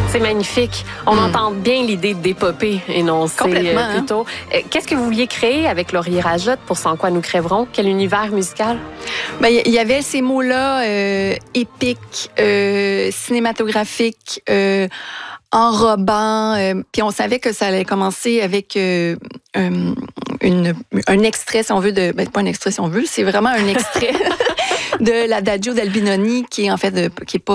C'est magnifique. On entend bien l'idée d'épopée énoncée plutôt. Qu'est-ce que vous vouliez créer avec Laurier Rajotte pour Sans quoi nous crèverons? Quel univers musical? Ben, il y avait ces mots-là épiques, cinématographiques, enrobants. Puis on savait que ça allait commencer avec un extrait, si on veut, pas un extrait si on veut, c'est vraiment un extrait de l'Adagio d'Albinoni qui est en fait qui est pas